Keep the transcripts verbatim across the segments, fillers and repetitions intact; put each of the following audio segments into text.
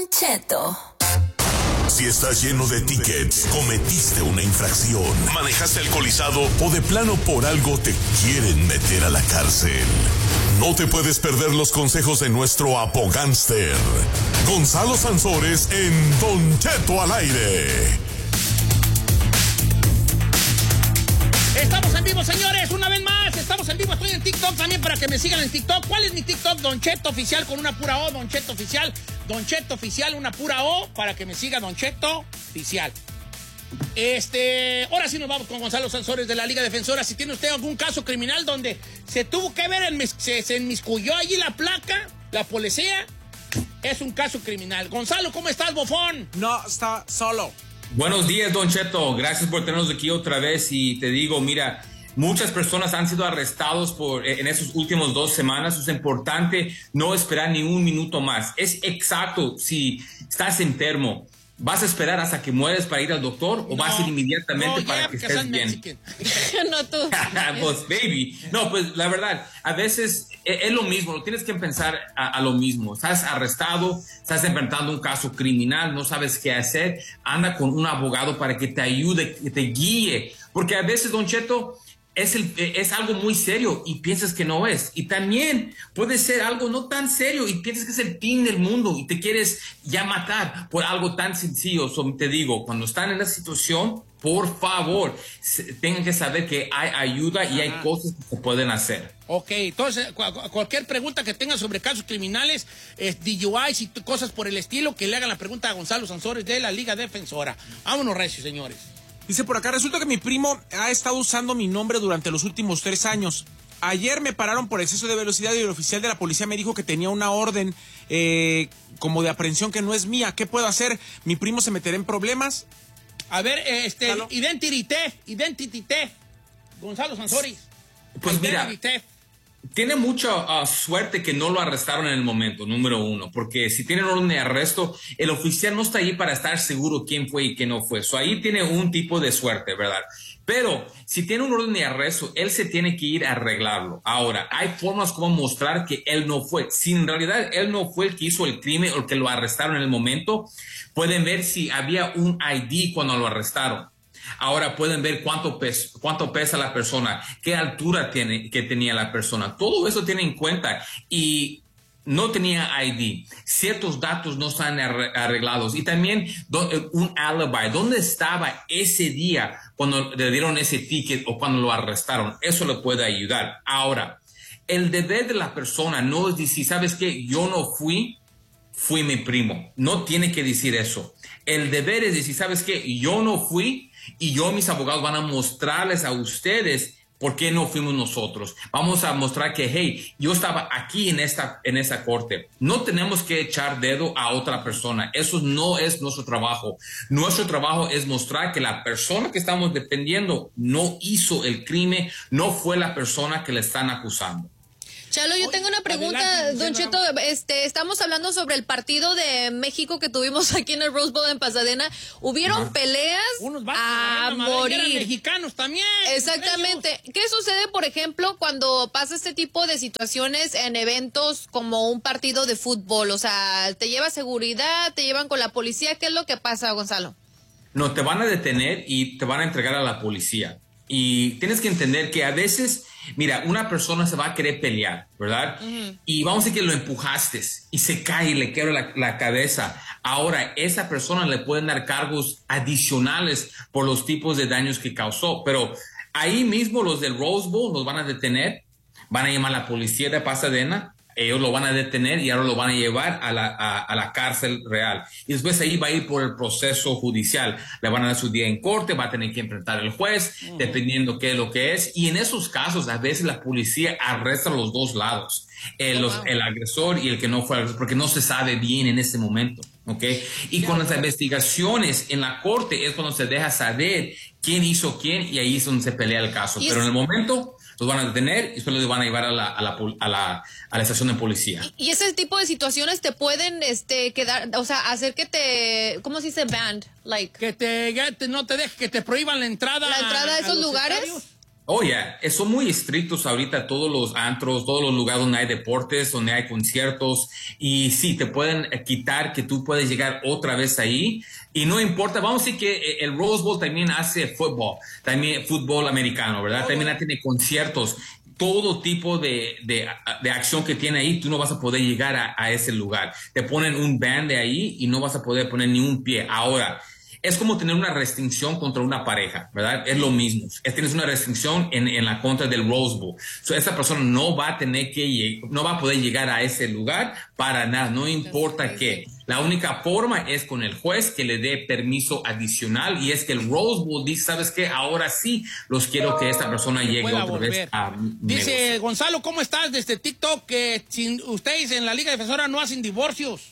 Don Cheto. Si estás lleno de tickets, cometiste una infracción, manejaste alcoholizado o de plano por algo te quieren meter a la cárcel. No te puedes perder los consejos de nuestro apogánster, Gonzalo Sansores, en Don Cheto al aire. Estamos en vivo, señores, una vez más. Estamos en vivo, estoy en TikTok también para que me sigan en TikTok. ¿Cuál es mi TikTok? Don Cheto Oficial con una pura O, Don Cheto Oficial. Don Cheto Oficial, una pura O, para que me siga Don Cheto Oficial. Este, ahora sí nos vamos con Gonzalo Sansores de la Liga Defensora. Si tiene usted algún caso criminal donde se tuvo que ver, en, se, se enmiscuyó allí la placa, la policía, es un caso criminal. Gonzalo, ¿cómo estás, bofón? No, está solo. Buenos días, Don Cheto. Gracias por tenernos aquí otra vez. Y te digo, mira, muchas personas han sido arrestados por, en esas últimas dos semanas. Es importante no esperar ni un minuto más. Es exacto, si estás enfermo, ¿vas a esperar hasta que mueres para ir al doctor o no, vas a ir inmediatamente no, para yeah, que estés bien? No tú. Pues, baby. No, pues, la verdad, a veces es, es lo mismo. Lo tienes que pensar a, a lo mismo. Estás arrestado, estás enfrentando un caso criminal, no sabes qué hacer. Anda con un abogado para que te ayude, que te guíe. Porque a veces, Don Cheto, Es, el, es algo muy serio y piensas que no es. Y también puede ser algo no tan serio y piensas que es el fin del mundo y te quieres ya matar por algo tan sencillo. So, te digo, cuando están en la situación, por favor, se, tengan que saber que hay ayuda y hay cosas que se pueden hacer. Ok, entonces cu cualquier pregunta que tengan sobre casos criminales, eh, D U Is y cosas por el estilo, que le hagan la pregunta a Gonzalo Sansores de la Liga Defensora. Vámonos, recio, señores. Dice por acá, resulta que mi primo ha estado usando mi nombre durante los últimos tres años. Ayer me pararon por exceso de velocidad y el oficial de la policía me dijo que tenía una orden eh, como de aprehensión que no es mía. ¿Qué puedo hacer? ¿Mi primo se meterá en problemas? A ver, este, identity theft, identity theft. Gonzalo Sansores. Pues mira, tiene mucha uh, suerte que no lo arrestaron en el momento, número uno, porque si tienen orden de arresto, el oficial no está ahí para estar seguro quién fue y quién no fue. So, ahí tiene un tipo de suerte, ¿verdad? Pero si tiene un orden de arresto, él se tiene que ir a arreglarlo. Ahora, hay formas como mostrar que él no fue. Si en realidad él no fue el que hizo el crimen o el que lo arrestaron en el momento, pueden ver si había un I D cuando lo arrestaron. Ahora pueden ver cuánto pesa, cuánto pesa la persona, qué altura tiene, que tenía la persona. Todo eso tiene en cuenta. Y no tenía I D. Ciertos datos no están arreglados. Y también un alibi. ¿Dónde estaba ese día cuando le dieron ese ticket o cuando lo arrestaron? Eso le puede ayudar. Ahora, el deber de la persona no es decir, ¿sabes qué? Yo no fui, fui mi primo. No tiene que decir eso. El deber es decir, ¿sabes qué? Yo no fui, y yo, mis abogados, van a mostrarles a ustedes por qué no fuimos nosotros. Vamos a mostrar que, hey, yo estaba aquí en esta, en esta corte. No tenemos que echar dedo a otra persona. Eso no es nuestro trabajo. Nuestro trabajo es mostrar que la persona que estamos defendiendo no hizo el crimen, no fue la persona que le están acusando. Chalo, yo tengo una pregunta, Don Cheto. Este, estamos hablando sobre el partido de México que tuvimos aquí en el Rose Bowl en Pasadena. Hubieron Ajá. peleas Unos a morir. Eran mexicanos también. Exactamente. ¿Qué sucede, por ejemplo, cuando pasa este tipo de situaciones en eventos como un partido de fútbol? O sea, ¿te lleva seguridad? ¿Te llevan con la policía? ¿Qué es lo que pasa, Gonzalo? No, te van a detener y te van a entregar a la policía. Y tienes que entender que a veces, mira, una persona se va a querer pelear, ¿verdad? Uh-huh. Y vamos a decir que lo empujaste y se cae y le quiebra la, la cabeza. Ahora, esa persona le pueden dar cargos adicionales por los tipos de daños que causó. Pero ahí mismo los del Rose Bowl los van a detener, van a llamar a la policía de Pasadena. Ellos lo van a detener y ahora lo van a llevar a la, a, a la cárcel real. Y después ahí va a ir por el proceso judicial. Le van a dar su día en corte, va a tener que enfrentar al juez, uh-huh. dependiendo qué es lo que es. Y en esos casos, a veces la policía arresta a los dos lados. El, oh, wow. los, el agresor y el que no fue agresor, porque no se sabe bien en ese momento. ¿Okay? Y con las investigaciones en la corte es cuando se deja saber quién hizo quién y ahí es donde se pelea el caso. Pero en el momento los van a detener y después los van a llevar a la, a la, a la, a la estación de policía. Y, y ese tipo de situaciones te pueden este, quedar, o sea, hacer que te, ¿cómo se dice banned? Like, que te, que te no te deje, que te prohíban la entrada. ¿La entrada a esos lugares? Estadios. Oh, yeah. Son muy estrictos ahorita todos los antros, todos los lugares donde hay deportes, donde hay conciertos. Y sí, te pueden quitar que tú puedes llegar otra vez ahí. Y no importa, vamos a decir que el Rose Bowl también hace fútbol, también fútbol americano, ¿verdad? Oh, también tiene conciertos. Todo tipo de, de, de acción que tiene ahí, tú no vas a poder llegar a, a ese lugar. Te ponen un ban de ahí y no vas a poder poner ni un pie. Ahora, es como tener una restricción contra una pareja, ¿verdad? Es lo mismo. Es, tienes una restricción en, en la contra del Rose Bowl. So, esa persona no va a tener que, no va a poder llegar a ese lugar para nada, no importa qué. La única forma es con el juez que le dé permiso adicional y es que el Rose Bowl dice, ¿sabes qué? Ahora sí los quiero que esta persona llegue otra volver. vez a Dice negocio. Gonzalo, ¿cómo estás? Desde TikTok, que sin, ustedes en la Liga Defensora no hacen divorcios.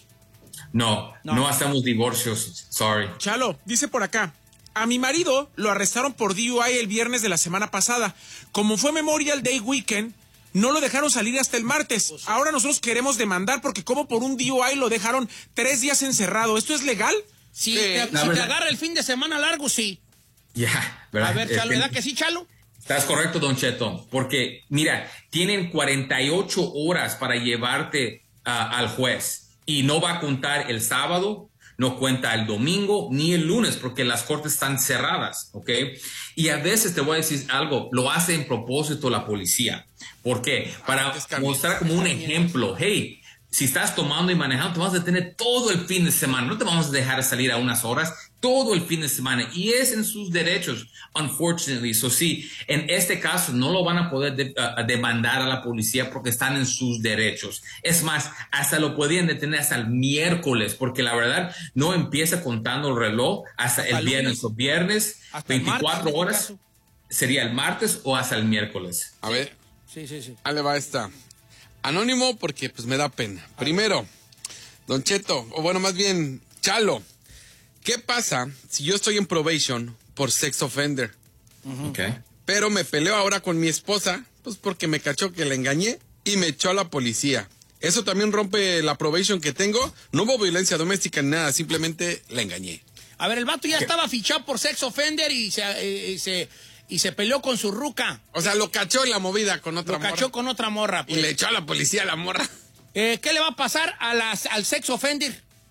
No, no, no hacemos divorcios, sorry. Chalo, dice por acá, a mi marido lo arrestaron por D U I el viernes de la semana pasada. Como fue Memorial Day Weekend, no lo dejaron salir hasta el martes. Ahora nosotros queremos demandar porque como por un D U I lo dejaron tres días encerrado. ¿Esto es legal? Sí, eh, te, si te agarra el fin de semana largo, sí. Ya, yeah, ¿verdad? A ver, Chalo, ¿verdad que sí, Chalo? Estás correcto, Don Cheto, porque mira, tienen cuarenta y ocho horas para llevarte uh, al juez. Y no va a contar el sábado, no cuenta el domingo, ni el lunes, porque las cortes están cerradas, ¿ok? Y a veces te voy a decir algo, lo hace en propósito la policía. ¿Por qué? Para mostrar como un ejemplo, hey, si estás tomando y manejando, te vas a detener todo el fin de semana, no te vamos a dejar salir a unas horas, todo el fin de semana, y es en sus derechos, unfortunately. So, sí, en este caso no lo van a poder de, uh, demandar a la policía porque están en sus derechos. Es más, hasta lo podían detener hasta el miércoles, porque la verdad no empieza contando el reloj hasta, hasta el viernes o viernes, veinticuatro horas, sería el martes o hasta el miércoles. A ver, sí, sí, sí. Ahí le va esta. Anónimo porque pues me da pena. Primero, Don Cheto, o bueno, más bien, Chalo, ¿qué pasa si yo estoy en probation por sex offender? Uh-huh. Ok. Pero me peleo ahora con mi esposa, pues porque me cachó que la engañé y me echó a la policía. ¿Eso también rompe la probation que tengo? No hubo violencia doméstica ni nada, simplemente la engañé. A ver, el vato ya ¿Qué? estaba fichado por sex offender y se... Eh, y se Y se peleó con su ruca. O sea, lo cachó en la movida con otra lo morra. Lo cachó con otra morra. Pues. Y le echó a la policía a la morra. Eh, ¿Qué le va a pasar a las, al sex offender?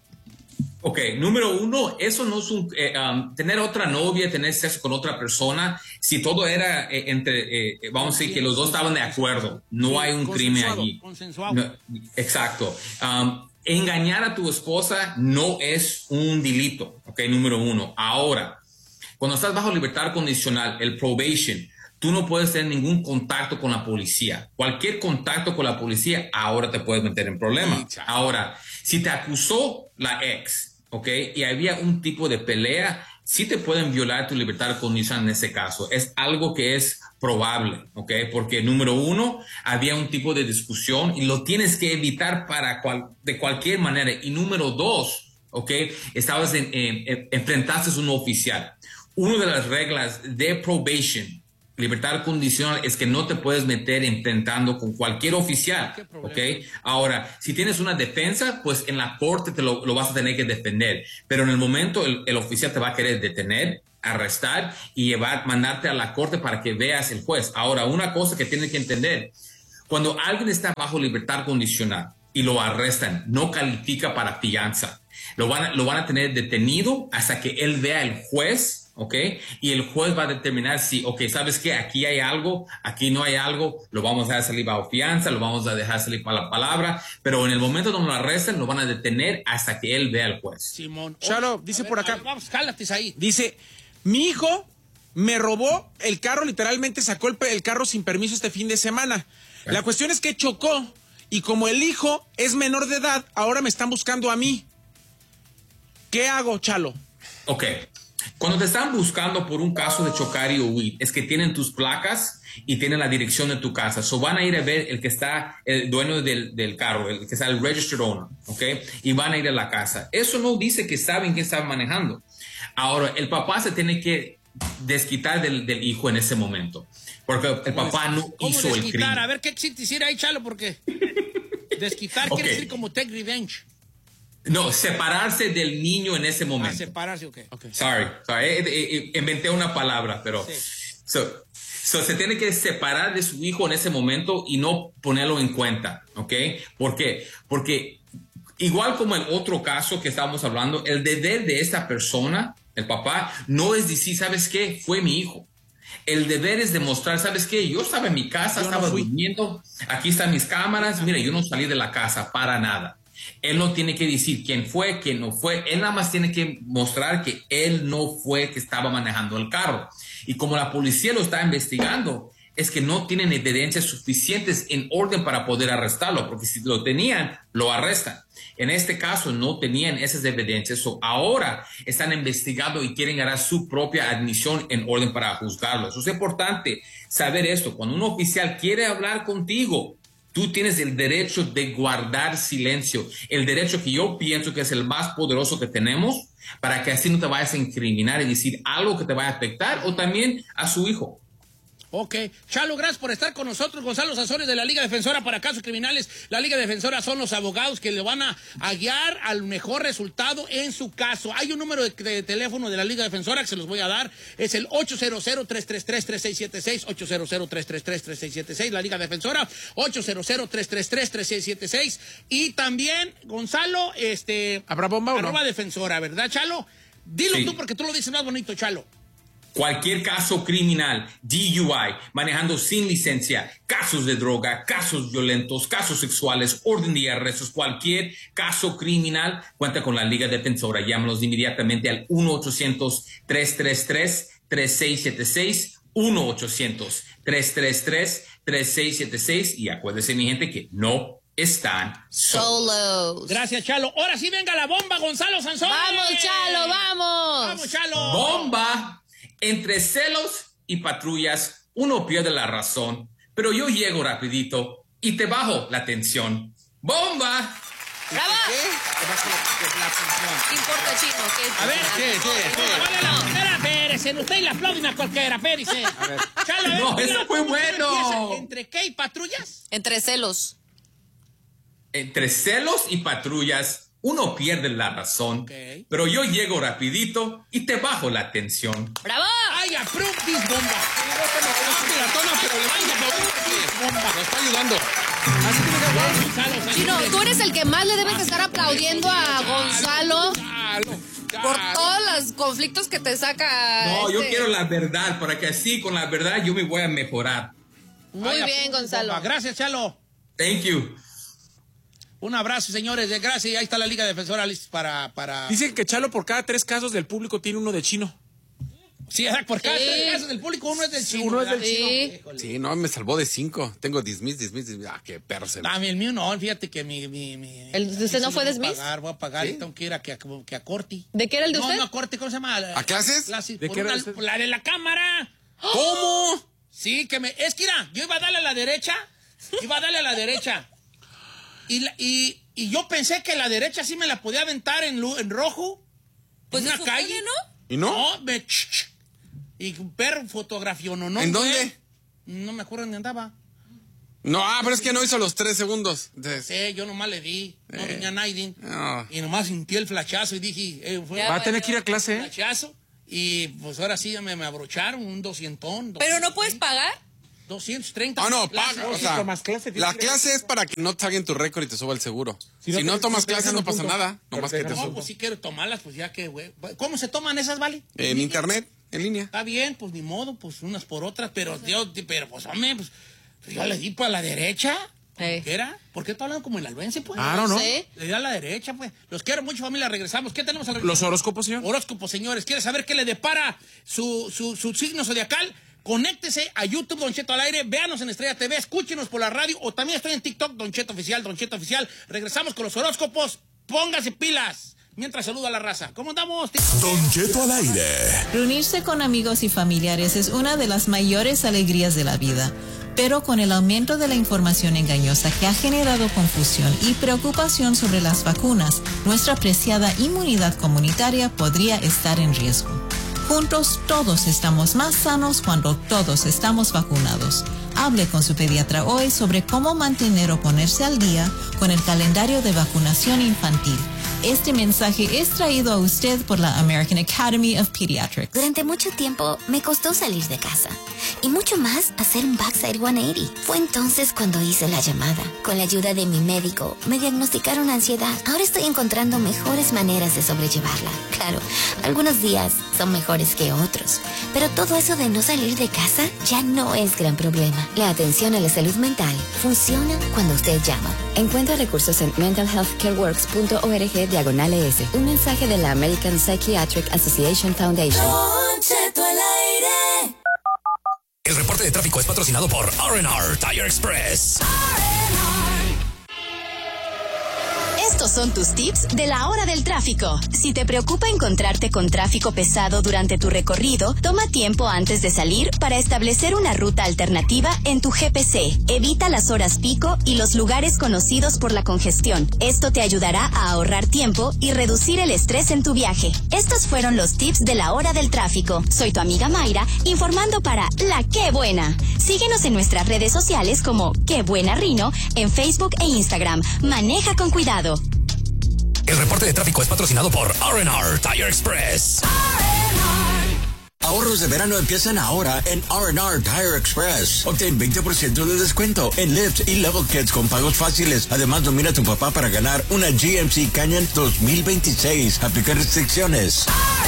Ok, número uno, eso no es un... Eh, um, tener otra novia, tener sexo con otra persona, si todo era eh, entre... Eh, vamos a decir que los dos estaban de acuerdo, no sí, hay un crimen allí. Consensuado. No, exacto. Um, engañar a tu esposa no es un delito, ok, número uno. Ahora... Cuando estás bajo libertad condicional, el probation, tú no puedes tener ningún contacto con la policía. Cualquier contacto con la policía, ahora te puedes meter en problemas. Ahora, si te acusó la ex, ¿ok? Y había un tipo de pelea, sí te pueden violar tu libertad condicional en ese caso. Es algo que es probable, ¿ok? Porque número uno, había un tipo de discusión y lo tienes que evitar para cual, de cualquier manera. Y número dos, ¿ok? Estabas en, en, enfrentaste a un oficial. Una de las reglas de probation, libertad condicional, es que no te puedes meter enfrentando con cualquier oficial, ¿ok? Ahora, si tienes una defensa, pues en la corte te lo, lo vas a tener que defender. Pero en el momento el, el oficial te va a querer detener, arrestar y llevar, mandarte a la corte para que veas el juez. Ahora, una cosa que tienes que entender, cuando alguien está bajo libertad condicional y lo arrestan, no califica para fianza. Lo van a, lo van a tener detenido hasta que él vea el juez, ¿ok? Y el juez va a determinar si, ok, ¿sabes qué? Aquí hay algo, aquí no hay algo, lo vamos a dejar salir bajo fianza, lo vamos a dejar salir para la palabra, pero en el momento donde lo arrestan, lo van a detener hasta que él vea al juez. Simón. Chalo, dice ver, por acá. Ver, vamos, cállate ahí. Dice, mi hijo me robó el carro, literalmente sacó el, el carro sin permiso este fin de semana. ¿Eh? La cuestión es que chocó y como el hijo es menor de edad, ahora me están buscando a mí. ¿Qué hago, Chalo? Ok. Cuando te están buscando por un caso de chocar y huir, es que tienen tus placas y tienen la dirección de tu casa. So van a ir a ver el que está, el dueño del, del carro, el que está el registered owner, ¿ok? Y van a ir a la casa. Eso no dice que saben quién está manejando. Ahora, el papá se tiene que desquitar del, del hijo en ese momento. Porque el papá no hizo el crimen. A ver, ¿qué quisiera ahí, Chalo? Porque desquitar okay. quiere decir como take revenge. No, separarse del niño en ese momento. Ah, separarse, ok. okay. Sorry, sorry. Eh, eh, eh, inventé una palabra, pero... Sí. So, So, se tiene que separar de su hijo en ese momento y no ponerlo en cuenta, ¿ok? ¿Por qué? Porque igual como en otro caso que estábamos hablando, el deber de esta persona, el papá, no es decir, ¿sabes qué? Fue mi hijo. El deber es demostrar, ¿sabes qué? Yo estaba en mi casa, yo estaba no durmiendo, aquí están mis cámaras, mira, yo no salí de la casa para nada. Él no tiene que decir quién fue, quién no fue. Él nada más tiene que mostrar que él no fue que estaba manejando el carro. Y como la policía lo está investigando, es que no tienen evidencias suficientes en orden para poder arrestarlo, porque si lo tenían, lo arrestan. En este caso, no tenían esas evidencias. So, ahora están investigando y quieren ganar su propia admisión en orden para juzgarlo. Eso es importante saber esto. Cuando un oficial quiere hablar contigo, tú tienes el derecho de guardar silencio, el derecho que yo pienso que es el más poderoso que tenemos, para que así no te vayas a incriminar y decir algo que te vaya a afectar o también a su hijo. Ok. Chalo, gracias por estar con nosotros. Gonzalo Sanzores de la Liga Defensora para Casos Criminales. La Liga Defensora son los abogados que le van a, a guiar al mejor resultado en su caso. Hay un número de, de teléfono de la Liga Defensora que se los voy a dar. Es el ocho cero cero, tres tres tres, tres seis siete seis, ocho cero cero, tres tres tres, tres seis siete seis. La Liga Defensora, ocho cero cero, tres tres tres, tres seis siete seis. Y también, Gonzalo, este... ¿Habrá bomba o no? Arroba Defensora, ¿verdad, Chalo? Dilo Sí. tú porque tú lo dices más bonito, Chalo. Cualquier caso criminal, D U I, manejando sin licencia, casos de droga, casos violentos, casos sexuales, orden de arrestos, cualquier caso criminal, cuenta con la Liga Defensora. Llámanos inmediatamente al uno ochocientos, tres tres tres, tres seis siete seis, uno ochocientos, tres tres tres, tres seis siete seis. Y acuérdense, mi gente, que no están solos. Solos. Gracias, Chalo. Ahora sí venga la bomba, Gonzalo Sanzores. Vamos, Chalo, vamos. Vamos, Chalo. Bomba. Entre celos y patrullas, uno pierde la razón, pero yo llego rapidito y te bajo la tensión. ¡Bomba! ¡Bravo! ¿Qué importa, chino? ¿Qué? A ver, ¿Qué, qué, qué? Vale la primera, espérese, usted y la aplauden a cualquiera, espérese. A ver. Chalo, a ver, No, mira, eso fue ¿cómo bueno. empieza? ¿Entre qué y patrullas? Entre celos. Entre celos y patrullas, uno pierde la razón, Ok. pero yo llego rapidito y te bajo la tensión. ¡Bravo! ¡Ay, approve this bomba! La toma, pero le vaya, Bomba. nos está ayudando. Gonzalo, Sanzores. Chino, tú eres el que más le debes estar aplaudiendo a Gonzalo Chalo, por chalo. todos los conflictos que te saca. No, yo este. quiero la verdad, para que así con la verdad yo me voy a mejorar. Muy Ay, bien, approve this Gonzalo. bomba. Gracias, Chalo. Thank you. Un abrazo, señores. de Gracias. Y ahí está la Liga Defensora lista para... para... Dicen que Chalo por cada tres casos del público tiene uno de chino. Sí, por cada Sí. tres casos del público, uno es del chino. uno es del ¿verdad? Sí. Híjole. Sí, no, me salvó de cinco. Tengo dismiss, dismiss, dismiss. Ah, qué perro se me. A mí el mío no, fíjate que mi... mi, mi ¿El de usted no fue voy a dismiss? pagar, Voy a pagar ¿Sí? y tengo que ir a que a, que a Corti. ¿De qué era el de no, usted? No, a Corti, ¿cómo se llama? ¿A clases? Clases, ¿De por qué era una- usted? por la de la cámara. ¿Cómo? Sí, que me... Es que mira, yo iba a darle a la derecha, iba a darle a la derecha. Y, la- y, y yo pensé que la derecha sí me la podía aventar en, lu- en rojo. Pues en se una supone, calle. ¿no? ¿Y no? No, me... ch- ch- y un perro fotografió, ¿no? no ¿En güey. dónde? No me acuerdo dónde andaba. No, ah, pero es que no hizo los tres segundos. Entonces, Sí, yo nomás le di, no Eh. venía nadie. no. Y nomás sentí el flachazo y dije, eh, fue Ya Va un a tener que ir a clase, ¿eh? flachazo. Y pues ahora sí me, me abrocharon un doscientón. Pero no puedes pagar. doscientos treinta. Ah, no, clases. paga. O si sea, tomas clase, tienes la que ir a- clase es para que no te saquen tu récord y te suba el seguro. Si Si no no, te- tomas si te clases, dejan no un pasa punto. nada. Pero Nomás te que te dejan No, suba. pues sí quiero tomarlas, pues ya que, güey. ¿Cómo se toman esas, Vali? En internet, en línea. Está bien, pues ni modo, pues unas por otras, pero yo, pero pues, hombre, pues yo le di para la derecha. Ey. ¿Qué era? ¿Por qué está hablando como el albense, pues? Ah, no, no. sé. Le di a la derecha, pues. Los quiero mucho, familia, regresamos. ¿Qué tenemos al Los horóscopos, señor. Horóscopo, señores. ¿Quiere saber qué le depara su, su, su signo zodiacal? Conéctese a YouTube, Don Cheto al aire. Véanos en Estrella T V. Escúchenos por la radio. O también estoy en TikTok, Don Cheto Oficial, Don Cheto Oficial. Regresamos con los horóscopos. Póngase pilas. Mientras saludo a la raza. ¿Cómo andamos? Don Cheto al aire. Reunirse con amigos y familiares es una de las mayores alegrías de la vida. Pero con el aumento de la información engañosa que ha generado confusión y preocupación sobre las vacunas, nuestra preciada inmunidad comunitaria podría estar en riesgo. Juntos todos estamos más sanos cuando todos estamos vacunados. Hable con su pediatra hoy sobre cómo mantener o ponerse al día con el calendario de vacunación infantil. Este mensaje es traído a usted por la American Academy of Pediatrics. Durante mucho tiempo me costó salir de casa y mucho más hacer un backside ciento ochenta. Fue entonces cuando hice la llamada. Con la ayuda de mi médico me diagnosticaron ansiedad. Ahora estoy encontrando mejores maneras de sobrellevarla. Claro, algunos días son mejores que otros, pero todo eso de no salir de casa ya no es gran problema. La atención a la salud mental funciona cuando usted llama. Encuentra recursos en mental health care works punto org diagonal es. Un mensaje de la American Psychiatric Association Foundation. Don Cheto al aire. El reporte de tráfico es patrocinado por R and R Tire Express. Estos son tus tips de la hora del tráfico. Si te preocupa encontrarte con tráfico pesado durante tu recorrido, toma tiempo antes de salir para establecer una ruta alternativa en tu G P C. Evita las horas pico y los lugares conocidos por la congestión. Esto te ayudará a ahorrar tiempo y reducir el estrés en tu viaje. Estos fueron los tips de la hora del tráfico. Soy tu amiga Mayra, informando para La Qué Buena. Síguenos en nuestras redes sociales como Qué Buena Rino en Facebook e Instagram. Maneja con cuidado. El reporte de tráfico es patrocinado por R and R Tire Express. Ahorros de verano empiezan ahora en R and R Tire Express. Obtén veinte por ciento de descuento en lifts y level kits con pagos fáciles. Además, nomina a tu papá para ganar una G M C Canyon dos mil veintiséis. Aplica restricciones.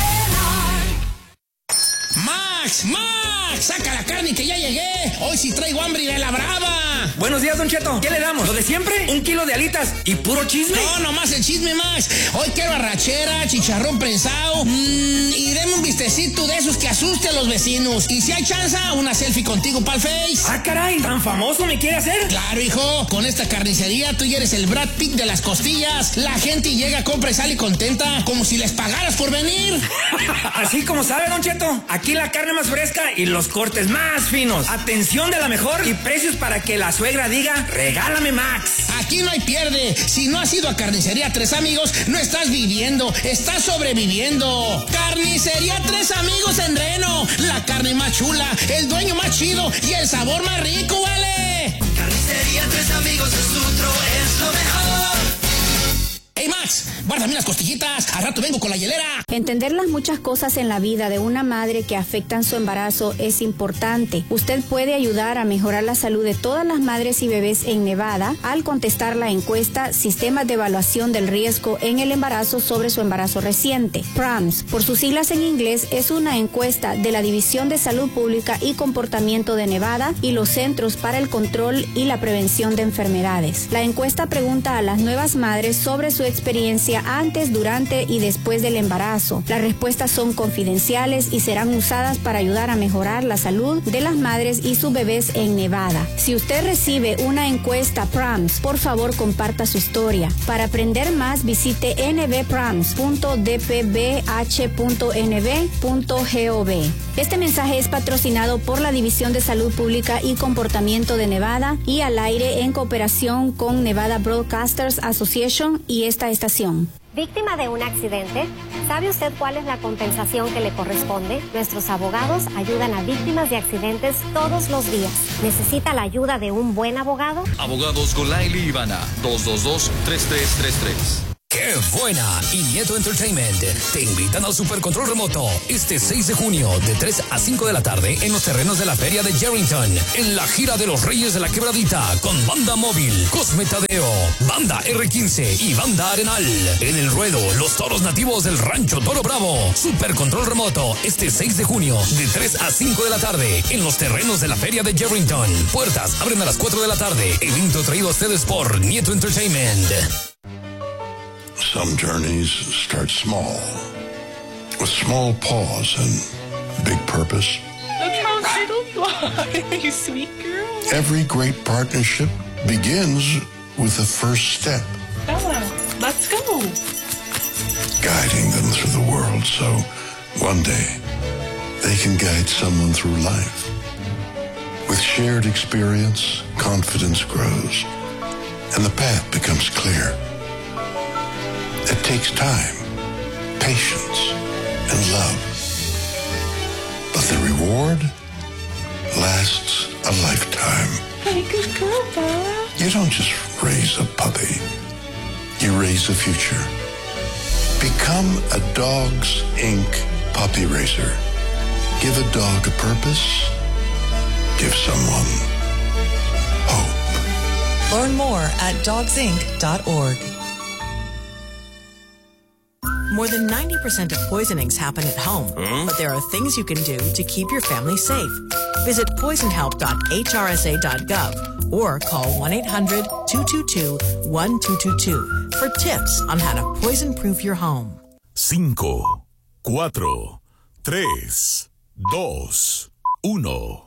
¡Max! ¡Max! ¡Saca la carne que ya llegué! Hoy sí traigo hambre y de la brava. Buenos días, Don Cheto. ¿Qué le damos? ¿Lo de siempre? ¿Un kilo de alitas y puro chisme? No, nomás el chisme, Max. Hoy quiero arrachera, chicharrón prensado mmm, y deme un vistecito de esos que asuste a los vecinos. Y si hay chance, una selfie contigo pa'l Face. ¡Ah, caray! ¿Tan famoso me quiere hacer? Claro, hijo. Con esta carnicería tú ya eres el Brad Pitt de las costillas. La gente llega, compra y sale contenta, como si les pagaras por venir. Así como sabe, Don Cheto. Aquí la carne más fresca y los cortes más finos. Atención de la mejor y precios para que la suegra diga, regálame Max. Aquí no hay pierde. Si no has ido a Carnicería Tres Amigos, no estás viviendo, estás sobreviviendo. Carnicería Tres Amigos en Reno. La carne más chula, el dueño más chido y el sabor más rico, ¿vale? Carnicería Tres Amigos, es otro, es lo mejor. Hey Max, guárdame las costillitas, al rato vengo con la hielera. Entender las muchas cosas en la vida de una madre que afectan su embarazo es importante. Usted puede ayudar a mejorar la salud de todas las madres y bebés en Nevada al contestar la encuesta Sistemas de Evaluación del Riesgo en el Embarazo sobre su embarazo reciente. P R A M S, por sus siglas en inglés, es una encuesta de la División de Salud Pública y Comportamiento de Nevada y los Centros para el Control y la Prevención de Enfermedades. La encuesta pregunta a las nuevas madres sobre su experiencia antes, durante y después del embarazo. Las respuestas son confidenciales y serán usadas para ayudar a mejorar la salud de las madres y sus bebés en Nevada. Si usted recibe una encuesta P R A M S, por favor comparta su historia. Para aprender más, visite n b prams punto d p b h punto n b punto gov. Este mensaje es patrocinado por la División de Salud Pública y Comportamiento de Nevada y al aire en cooperación con Nevada Broadcasters Association y esta estación. ¿Víctima de un accidente? ¿Sabe usted cuál es la compensación que le corresponde? Nuestros abogados ayudan a víctimas de accidentes todos los días. ¿Necesita la ayuda de un buen abogado? Abogados Golaili y Ivana, dos dos dos, tres tres tres tres. ¡Qué buena! Y Nieto Entertainment te invitan al Super Control Remoto este seis de junio de tres a cinco de la tarde en los terrenos de la Feria de Jerrington, en la gira de los Reyes de la Quebradita con Banda Móvil, Cosme Tadeo, Banda R quince y Banda Arenal. En el ruedo, los toros nativos del Rancho Toro Bravo. Super Control Remoto este seis de junio de tres a cinco de la tarde en los terrenos de la Feria de Jerrington. Puertas abren a las cuatro de la tarde. Evento traído a ustedes por Nieto Entertainment. Some journeys start small, with small pause and big purpose. That's how Skittles are, you sweet girl. Every great partnership begins with the first step. Bella, let's go. Guiding them through the world so one day they can guide someone through life. With shared experience, confidence grows, and the path becomes clear. It takes time, patience, and love. But the reward lasts a lifetime. Hey, good girl, Bella. You don't just raise a puppy. You raise a future. Become a Dogs Incorporated puppy racer. Give a dog a purpose. Give someone hope. Learn more at dogs inc dot org. More than ninety percent of poisonings happen at home, huh? But there are things you can do to keep your family safe. Visit poison help dot h r s a dot gov or call one eight hundred two two two one two two two for tips on how to poison-proof your home. Cinco, cuatro, tres, dos, uno.